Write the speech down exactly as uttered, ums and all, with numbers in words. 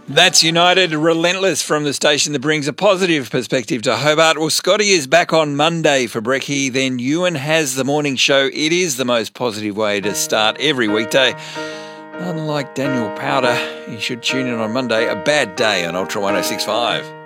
That's United Relentless from the station that brings a positive perspective to Hobart. Well, Scotty is back on Monday for Brekkie. Then Ewan has the morning show. It is the most positive way to start every weekday. Unlike Daniel Powder, you should tune in on Monday. A bad day on Ultra one oh six point five.